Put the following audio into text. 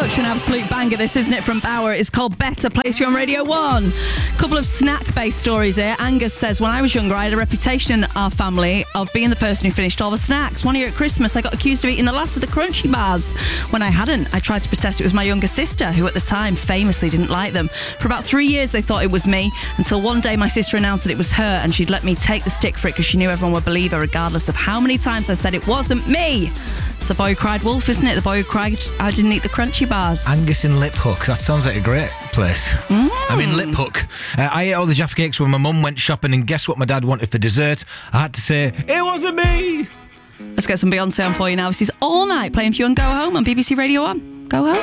Such an absolute banger this, isn't it, from Bauer? It's called Better, plays you on Radio 1. Couple of snack-based stories here. Angus says, when I was younger, I had a reputation in our family of being the person who finished all the snacks. One year at Christmas, I got accused of eating the last of the crunchy bars. When I hadn't, I tried to protest it was my younger sister, who at the time famously didn't like them. For about 3 years, they thought it was me, until one day my sister announced that it was her, and she'd let me take the stick for it because she knew everyone would believe her, regardless of how many times I said it wasn't me. It's the boy who cried wolf, isn't it? The boy who cried I didn't eat the crunchy bars. Angus in Lip Hook. That sounds like a great place. I mean, Lip Hook. I ate all the Jaffa cakes when my mum went shopping, and guess what my dad wanted for dessert? I had to say, it wasn't me. Let's get some Beyonce on for you now. This is All Night, playing for you on Go Home on BBC Radio 1. Go Home.